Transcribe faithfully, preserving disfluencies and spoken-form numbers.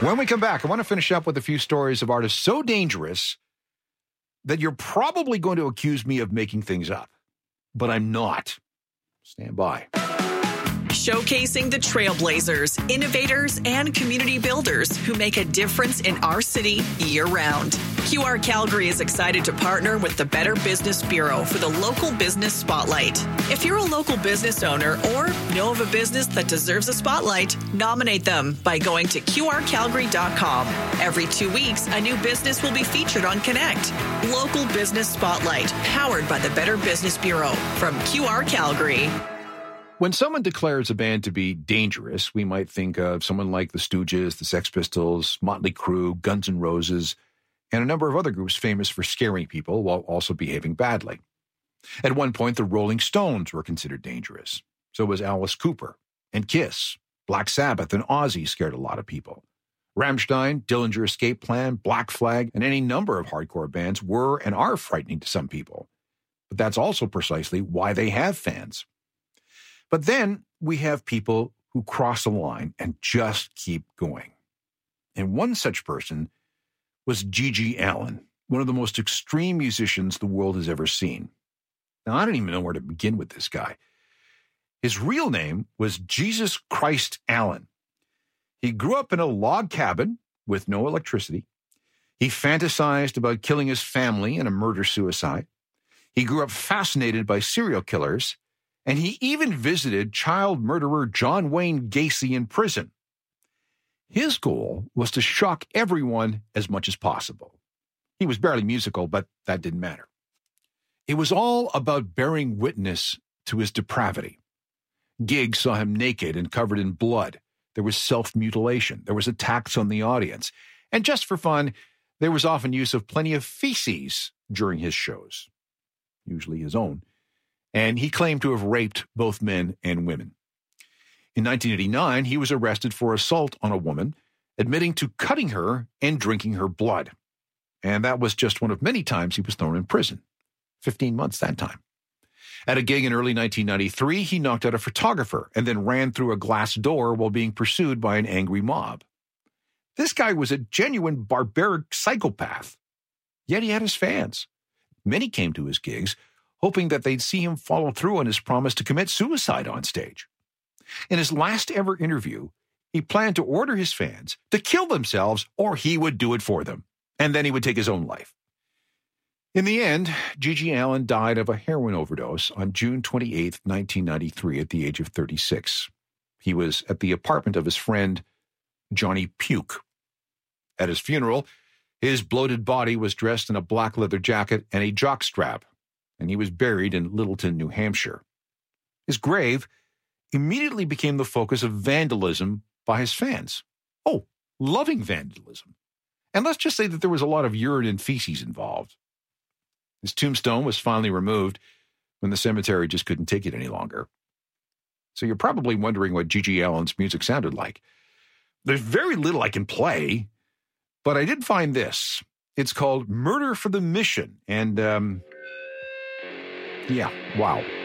When we come back, I want to finish up with a few stories of artists so dangerous that you're probably going to accuse me of making things up. But I'm not. Stand by. Showcasing the trailblazers, innovators, and community builders who make a difference in our city year-round. Q R Calgary is excited to partner with the Better Business Bureau for the Local Business Spotlight. If you're a local business owner or know of a business that deserves a spotlight, nominate them by going to Q R calgary dot com. Every two weeks, a new business will be featured on Connect. Local Business Spotlight, powered by the Better Business Bureau from Q R Calgary. When someone declares a band to be dangerous, we might think of someone like the Stooges, the Sex Pistols, Motley Crue, Guns N' Roses, and a number of other groups famous for scaring people while also behaving badly. At one point, the Rolling Stones were considered dangerous. So was Alice Cooper and Kiss. Black Sabbath and Ozzy scared a lot of people. Rammstein, Dillinger Escape Plan, Black Flag, and any number of hardcore bands were and are frightening to some people. But that's also precisely why they have fans. But then we have people who cross the line and just keep going. And one such person was G.G. Allin, one of the most extreme musicians the world has ever seen. Now, I don't even know where to begin with this guy. His real name was Jesus Christ Allin. He grew up in a log cabin with no electricity. He fantasized about killing his family in a murder-suicide. He grew up fascinated by serial killers, and he even visited child murderer John Wayne Gacy in prison. His goal was to shock everyone as much as possible. He was barely musical, but that didn't matter. It was all about bearing witness to his depravity. Gigs saw him naked and covered in blood. There was self-mutilation. There was attacks on the audience. And just for fun, there was often use of plenty of feces during his shows, usually his own. And he claimed to have raped both men and women. In nineteen eighty-nine, he was arrested for assault on a woman, admitting to cutting her and drinking her blood. And that was just one of many times he was thrown in prison. fifteen months that time. At a gig in early nineteen ninety-three, he knocked out a photographer and then ran through a glass door while being pursued by an angry mob. This guy was a genuine barbaric psychopath. Yet he had his fans. Many came to his gigs, hoping that they'd see him follow through on his promise to commit suicide on stage. In his last ever interview, he planned to order his fans to kill themselves or he would do it for them, and then he would take his own life. In the end, G.G. Allin died of a heroin overdose on June twenty-eighth, nineteen ninety-three, at the age of thirty-six. He was at the apartment of his friend, Johnny Puke. At his funeral, his bloated body was dressed in a black leather jacket and a jockstrap, and he was buried in Littleton, New Hampshire. His grave immediately became the focus of vandalism by his fans. Oh, loving vandalism. And let's just say that there was a lot of urine and feces involved. His tombstone was finally removed when the cemetery just couldn't take it any longer. So you're probably wondering what G.G. Allin's music sounded like. There's very little I can play, but I did find this. It's called Murder for the Mission, and, um, yeah, wow.